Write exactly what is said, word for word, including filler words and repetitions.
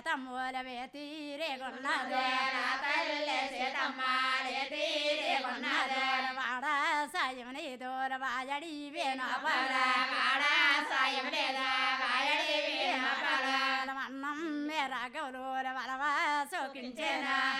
సీతమ్మల వేతీరే కొన్నదే తల్లి సీతమ్మ తీరే కొన్నదే వాడ సాయం నీదోర వాయడి వేణపల వాడ సాయం లేదా వాయడి వేణపల అన్నం మేరాగౌలోర వలవా సోకించేనా